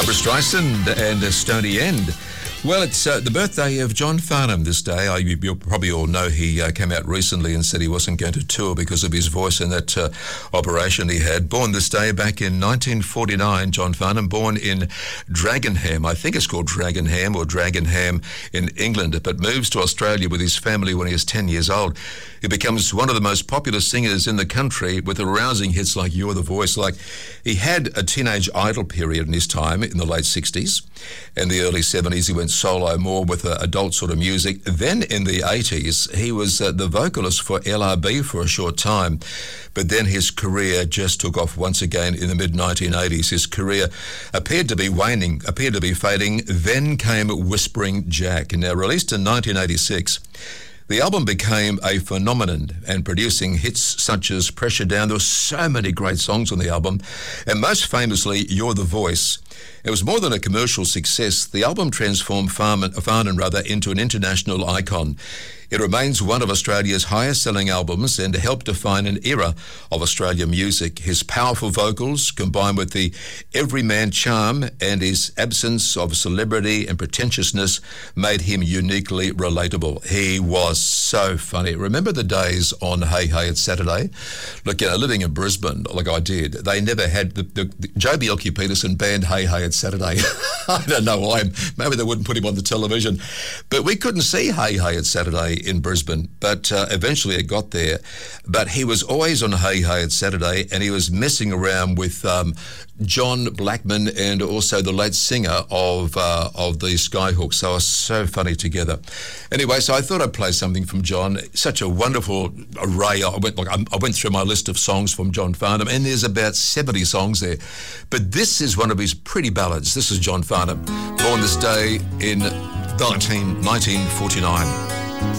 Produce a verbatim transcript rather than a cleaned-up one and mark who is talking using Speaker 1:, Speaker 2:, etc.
Speaker 1: Barbra Streisand and uh, Stony End. Well, it's uh, the birthday of John Farnham this day. I, you, you'll probably all know he uh, came out recently and said he wasn't going to tour because of his voice and that uh, operation he had. Born this day back in nineteen forty-nine, John Farnham, born in Dragonham. I think it's called Dragonham or Dragonham in England, but moves to Australia with his family when he is ten years old. He becomes one of the most popular singers in the country with arousing hits like You're the Voice. Like, he had a teenage idol period in his time in the late sixties and the early seventies. He went solo more with uh, adult sort of music. Then in the eighties, he was uh, the vocalist for L R B for a short time. But then his career just took off once again in the mid nineteen eighties. His career appeared to be waning, appeared to be fading. Then came Whispering Jack. And now released in nineteen eighty-six, the album became a phenomenon and producing hits such as Pressure Down. There were so many great songs on the album, and most famously, You're the Voice. It was more than a commercial success. The album transformed Farnham, Farnham rather, into an international icon. It remains one of Australia's highest-selling albums and helped define an era of Australian music. His powerful vocals, combined with the everyman charm and his absence of celebrity and pretentiousness, made him uniquely relatable. He was so funny. Remember the days on Hey Hey It's Saturday? Look, you know, living in Brisbane, like I did, they never had the, the, the Joe Bjelke-Peterson band Hey Hey It's Saturday. I don't know why. Maybe they wouldn't put him on the television. But we couldn't see Hey Hey It's Saturday in Brisbane, but uh, eventually it got there. But he was always on Hey Hey It's Saturday, and he was messing around with um, John Blackman and also the late singer of uh, of the Skyhooks. So it was so funny together. Anyway, so I thought I'd play something from John. Such a wonderful array. I went, like, I went through my list of songs from John Farnham, and there's about seventy songs there. But this is one of his pretty ballads. This is John Farnham, born this day in nineteen forty-nine.